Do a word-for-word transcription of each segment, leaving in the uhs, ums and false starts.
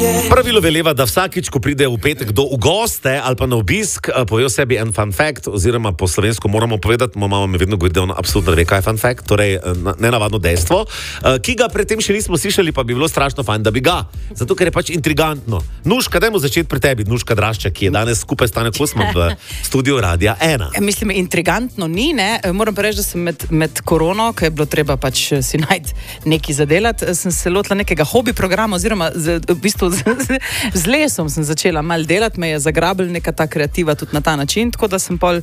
Pravilo veleva, da vsakič, ko pride v petek kdo v goste ali pa na obisk, pove o sebi en fun fact, oziroma po slovensko moramo povedati, moja mama mi vedno govori, da ona absolutno ne ve, kaj je fun fact, torej nenavadno dejstvo, ki ga predtem še nismo slišali, pa bi bilo strašno fajn, da bi ga. Zato, ker je pač intrigantno. Nuška, dajmo začeti pri tebi, Nuška Drašček, ki je danes skupaj s Tanjo Kosman v studiu Radia ena. Mislim, intrigantno ni, ne? Moram pa reči, da sem med, med korono, ko je bilo treba pač si najti nekaj zadelati, sem se lotila nekega hobi programa, oziroma z, v bistvu z, z, z lesom sem začela mal delati, me je zagrabila neka ta kreativa tudi na ta način, tako da sem pol,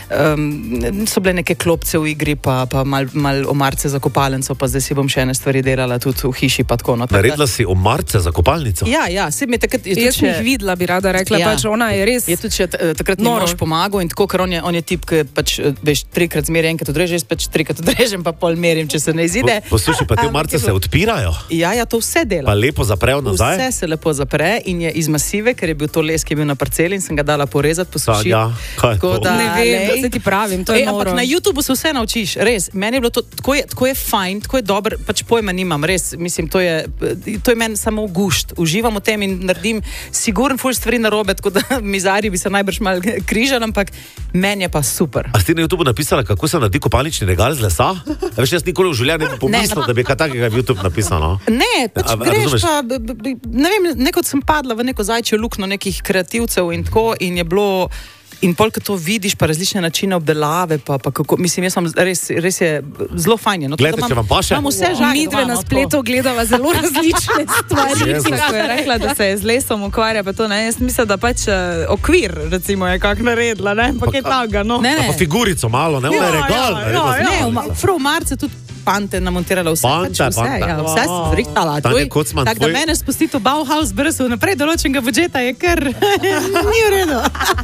um, so bile neke klopce v igri, pa, pa mal, mal omarce za kopalnico, pa zdaj si bom še ene stvari delala tudi v hiši, pa tako. No, naredila si omarce za kopalnico? Ja, ja, se mi takrat... Jaz sem jih videla, bi rada rekla, ja. Pač ona je res... Je tudi še takrat mi mož pomagal in tako, ker on je, on je tip, ki pač, veš, trikrat zmeri, enkrat odreže, jaz pač trikrat odrežem, pa pol merim, če se ne izide. Po, poslušaj, pa te omarce se odpirajo? Ja, ja, to vse dela. Pa lepo zaprejo nazaj? Vse se lepo zapre in je iz masive, ker je bil to les, ki je bil na parceli in sem ga dala porezati, posušiti. Ja, kaj je to? Da, ne vem, da se ti pravim, to je Ej, noro. Ampak na YouTubeu se vse naučiš, res. Meni je bilo to, tako je, tako je fajn, tako je dober, pač pojma nimam, res. Mislim, to je, to je meni samo gušt. Uživam v tem in naredim sigurno ful stvari narobe, tako da mizarji bi se najbrž mal križali, ampak meni je pa super. A si na YouTubeu napisala, kako se naredi kopalnični regal z lesa? A veš, jaz nikoli v življenju ne bi pomislil, da bi kaj takega v YouTube napisal, no? Ne, pač a, greš pa, ne vem, nekot sem padla v neko zajčjo luknjo nekih kreativcev in tako in je bilo, in pol, ko to vidiš, pa različne načine obdelave, pa, pa kako, mislim, jaz sem res, res je zelo fajn. No, Glejte, če vam pa še... Midve na spletu gledava zelo različne stvari. Tako je rekla, da se je z lesom ukvarja, pa to ne, jaz mislim, da pač uh, okvir, recimo, je kak naredila, ne, pa kaj taga, no. Ne, ne. Pa figurico malo, ne, ona je regal. Ja, ja, ja, ja. Ne, prav marce tudi pante namontirala vse. Pante, pač vse, pante. ja, vse sem zrihtala. Tanja Kocman, tako tvoj... da mene spustiti v Bauhaus brez vnaprej določenega budžeta je kar ni v redu.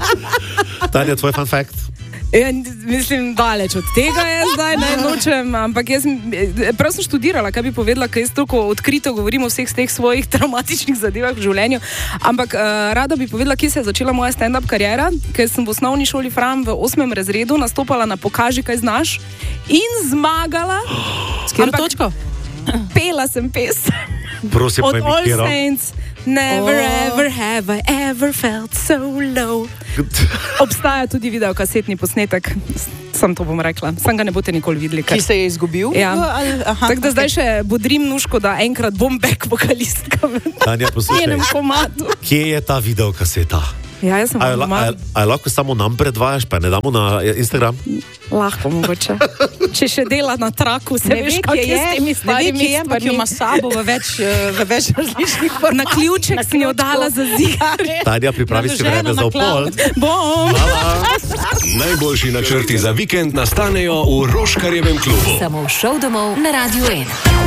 Tanja, tvoj fun fact? Ja, mislim, daleč od tega je zdaj, ne nočem, ampak jaz prav sem študirala, kaj bi povedala, ker jaz toliko odkrito govorim o vseh teh svojih traumatičnih zadevah v življenju, ampak uh, rada bi povedala, kje se je začela moja stand-up kariera, ker sem v osnovni šoli Fram v osmem razredu nastopala na Pokaži, kaj znaš in zmagala. S katero točko? Pela sem pes. Prosim, od All Kjero. Saints. Never oh. ever have I ever felt so low. Obstaja tudi videokasetni posnetek, sam to bom rekla, sam ga ne boste nikoli videli. Ki se je izgubil? Ja. Aha, tako da okay. Zdaj še bodrim Nuško, da enkrat bom back vokalistka v Tanja, poslušaj, njenem komadu. Kje je ta videokaseta? Ja, jaz sem a, a, a, a lahko samo nam predvajaš, pa ne damo na Instagram? Lahko mogoče. Če še dela na traku, se ne veš, kak je s temi starimi stvarmi. Ampak jo ima sabo v več, v več različnih formatov. Na ključek si jo dala za zigar. Tanja, pripravi si vreme za opol. Bom. Najboljši načrti za vikend nastanejo v Roškarjevem klubu. Samo v šov domov na Radiu ena.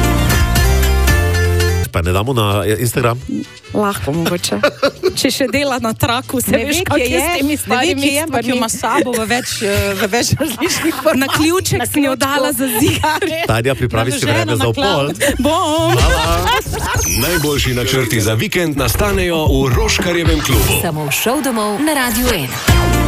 Pa ne damo na Instagram? Lahko mogoče. Če še dela na traku, se ne veš, kak je s temi starimi stvarmi. Ampak jo ima sabo v več, v več različnih formatov. Na ključek si jo dala za zigar. Tanja, pripravi si vreme za opol. Bom. Najboljši načrti za vikend nastanejo v Roškarjevem klubu. Samo v šov domov na Radiu ena.